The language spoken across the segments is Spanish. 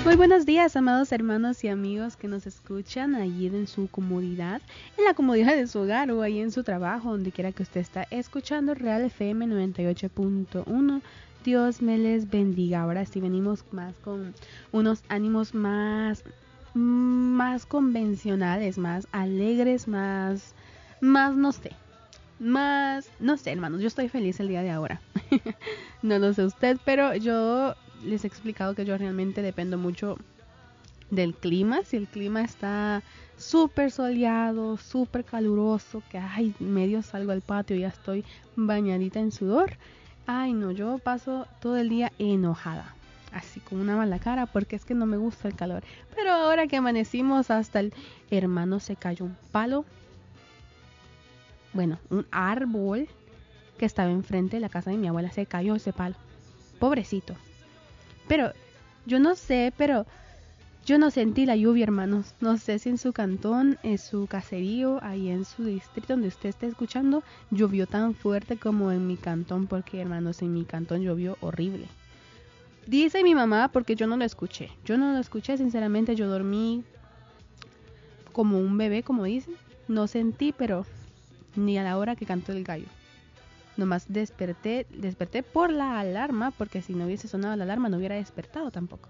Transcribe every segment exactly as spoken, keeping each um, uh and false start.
Muy buenos días, amados hermanos y amigos que nos escuchan allí en su comodidad, en la comodidad de su hogar o ahí en su trabajo, donde quiera que usted está escuchando Real F M noventa y ocho punto uno. Dios me les bendiga. Ahora sí venimos más con unos ánimos más, más convencionales, más alegres, más, más no sé, más, no sé, hermanos, yo estoy feliz el día de ahora. No lo sé usted, pero yo les he explicado que yo realmente dependo mucho del clima. Si el clima está súper soleado, súper caluroso, que ay, medio salgo al patio y ya estoy bañadita en sudor, ay no, yo paso todo el día enojada, así con una mala cara, porque es que no me gusta el calor. Pero ahora que amanecimos, hasta el hermano se cayó un palo, bueno, un árbol que estaba enfrente de la casa de mi abuela, se cayó ese palo, pobrecito. Pero yo no sé, pero yo no sentí la lluvia, hermanos. No sé si en su cantón, en su caserío, ahí en su distrito donde usted esté escuchando, llovió tan fuerte como en mi cantón, porque, hermanos, en mi cantón llovió horrible. Dice mi mamá, porque yo no lo escuché. Yo no lo escuché, sinceramente, yo dormí como un bebé, como dicen. No sentí, pero ni a la hora que cantó el gallo. Nomás desperté, desperté por la alarma, porque si no hubiese sonado la alarma no hubiera despertado tampoco.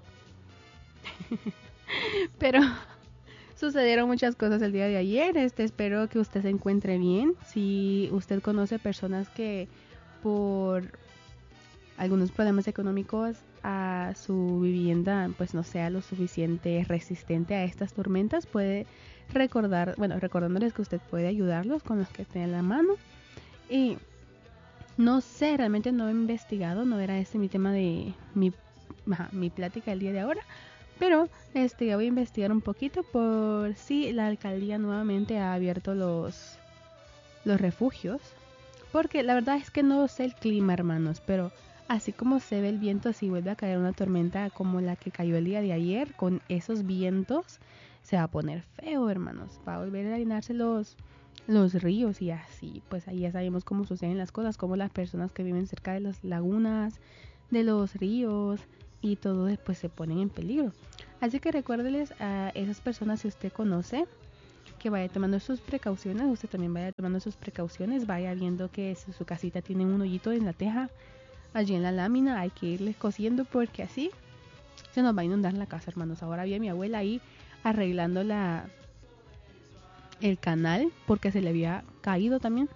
Pero sucedieron muchas cosas el día de ayer. Este, espero que usted se encuentre bien. Si usted conoce personas que por algunos problemas económicos a su vivienda pues no sea lo suficiente resistente a estas tormentas, puede recordar, bueno, recordándoles que usted puede ayudarlos con los que esté en la mano. Y no sé, realmente no he investigado, no era ese mi tema de mi, ajá, mi plática el día de ahora, pero este, ya voy a investigar un poquito por si la alcaldía nuevamente ha abierto los, los refugios, porque la verdad es que no sé el clima, hermanos, pero así como se ve el viento, si vuelve a caer una tormenta como la que cayó el día de ayer, con esos vientos, se va a poner feo, hermanos, va a volver a llenarse los... los ríos y así, pues ahí ya sabemos cómo suceden las cosas, cómo las personas que viven cerca de las lagunas, de los ríos y todo después se ponen en peligro. Así que recuérdeles a esas personas, si usted conoce, que vaya tomando sus precauciones, usted también vaya tomando sus precauciones, vaya viendo que si su casita tiene un hoyito en la teja, allí en la lámina, hay que irles cosiendo porque así se nos va a inundar la casa, hermanos. Ahora vi a mi abuela ahí arreglando la... el canal porque se le había caído también.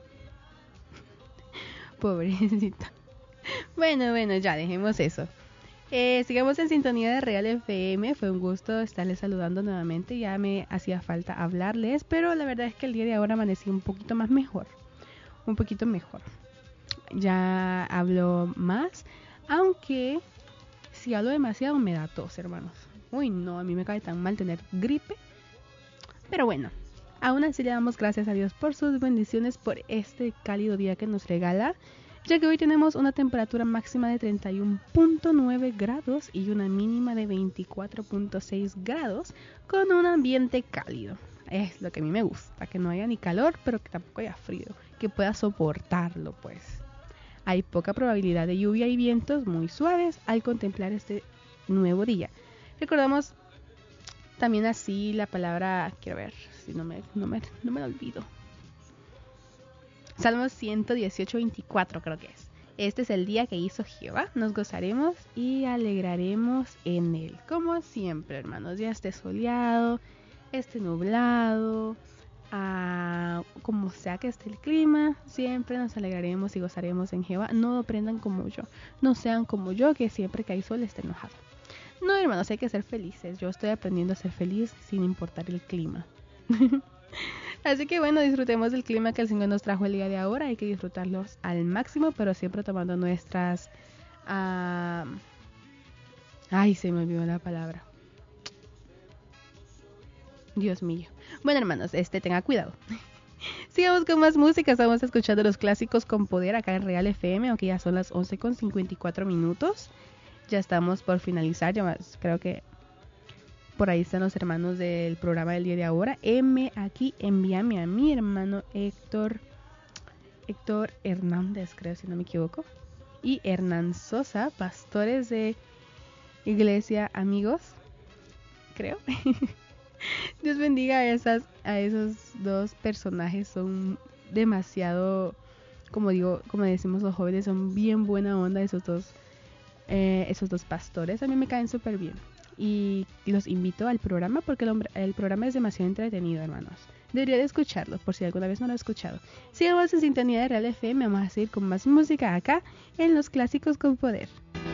Pobrecita. Bueno, bueno, ya dejemos eso. Eh, sigamos en sintonía de Real F M. Fue un gusto estarles saludando nuevamente. Ya me hacía falta hablarles, pero la verdad es que el día de ahora amanecí un poquito más mejor. Un poquito mejor. Ya hablo más, aunque si hablo demasiado me da tos, hermanos. Uy, no, a mí me cae tan mal tener gripe. Pero bueno, aún así le damos gracias a Dios por sus bendiciones, por este cálido día que nos regala, ya que hoy tenemos una temperatura máxima de treinta y uno punto nueve grados y una mínima de veinticuatro punto seis grados, con un ambiente cálido. Es lo que a mí me gusta, que no haya ni calor, pero que tampoco haya frío, que pueda soportarlo, pues. Hay poca probabilidad de lluvia y vientos muy suaves al contemplar este nuevo día. Recordamos también así la palabra, quiero ver si no me, no me, no me lo olvido. Salmos ciento dieciocho, veinticuatro creo que es. Este es el día que hizo Jehová, nos gozaremos y alegraremos en él. Como siempre, hermanos, ya esté soleado, esté nublado, ah, como sea que esté el clima, siempre nos alegraremos y gozaremos en Jehová. No aprendan como yo, no sean como yo, que siempre que hay sol esté enojado. No, hermanos, hay que ser felices. Yo estoy aprendiendo a ser feliz sin importar el clima. Así que bueno, disfrutemos del clima que el Señor nos trajo el día de ahora. Hay que disfrutarlos al máximo, pero siempre tomando nuestras... Uh... Ay, se me olvidó la palabra. Dios mío. Bueno, hermanos, este, tenga cuidado. Sigamos con más música. Estamos escuchando los clásicos con poder acá en Real F M, aunque ya son las once con cincuenta y cuatro minutos. Ya estamos por finalizar, ya más, creo que por ahí están los hermanos del programa del día de ahora. M aquí, envíame a mi hermano Héctor, Héctor Hernández, creo si no me equivoco, y Hernán Sosa, pastores de Iglesia Amigos. creo. Dios bendiga a, esas, a esos dos personajes, son demasiado, como digo, como decimos los jóvenes, son bien buena onda esos dos, eh, esos dos pastores. A mí me caen súper bien y los invito al programa porque el, el programa es demasiado entretenido, hermanos. Debería de escucharlo por si alguna vez no lo he escuchado. Sigamos en sintonía de Real F M, vamos a seguir con más música acá en Los Clásicos con Poder.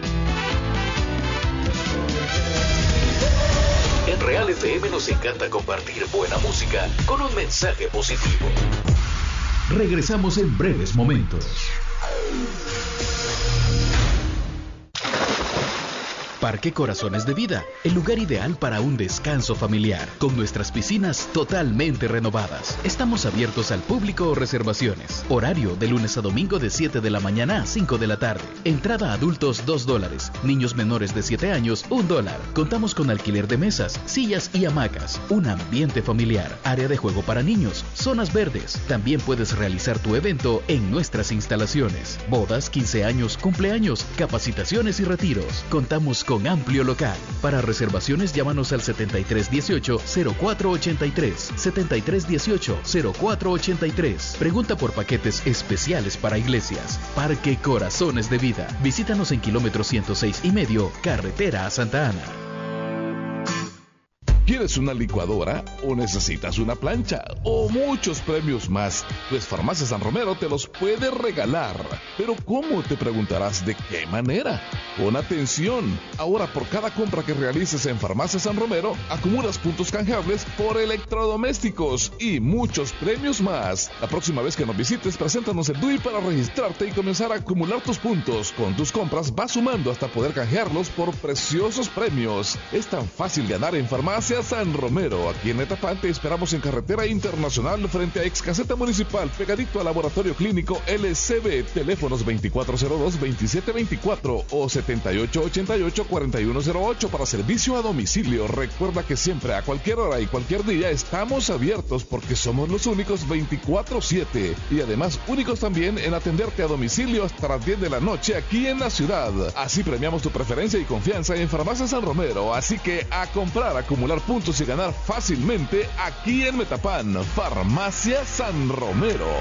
En Real F M nos encanta compartir buena música con un mensaje positivo. Regresamos en breves momentos. Parque Corazones de Vida, el lugar ideal para un descanso familiar, con nuestras piscinas totalmente renovadas. Estamos abiertos al público o reservaciones. Horario de lunes a domingo de siete de la mañana a cinco de la tarde. Entrada adultos dos dólares, niños menores de siete años un dólar. Contamos con alquiler de mesas, sillas y hamacas, un ambiente familiar, área de juego para niños, zonas verdes. También puedes realizar tu evento en nuestras instalaciones. Bodas, quince años, cumpleaños, capacitaciones y retiros. Contamos con amplio local. Para reservaciones llámanos al setenta y tres dieciocho cero cuatro ochenta y tres, setenta y tres dieciocho cero cuatro ochenta y tres. Pregunta por paquetes especiales para iglesias. Parque Corazones de Vida. Visítanos en kilómetro ciento seis y medio, carretera a Santa Ana. ¿Quieres una licuadora o necesitas una plancha o muchos premios más? Pues Farmacia San Romero te los puede regalar. Pero ¿cómo? Te preguntarás, ¿de qué manera? Pon atención. Ahora por cada compra que realices en Farmacia San Romero, acumulas puntos canjeables por electrodomésticos y muchos premios más. La próxima vez que nos visites, preséntanos el D U I para registrarte y comenzar a acumular tus puntos. Con tus compras vas sumando hasta poder canjearlos por preciosos premios. Es tan fácil ganar en Farmacia San Romero. Aquí en Metapán te esperamos en Carretera Internacional frente a Ex Caseta Municipal, pegadito al Laboratorio Clínico L C B. Teléfonos veinticuatro cero dos, veintisiete veinticuatro o setenta y ocho ochenta y ocho, cuarenta y uno cero ocho para servicio a domicilio. Recuerda que siempre, a cualquier hora y cualquier día, estamos abiertos porque somos los únicos veinticuatro siete y además únicos también en atenderte a domicilio hasta las diez de la noche aquí en la ciudad. Así premiamos tu preferencia y confianza en Farmacia San Romero. Así que a comprar, acumular puntos y ganar fácilmente aquí en Metapán. Farmacia San Romero.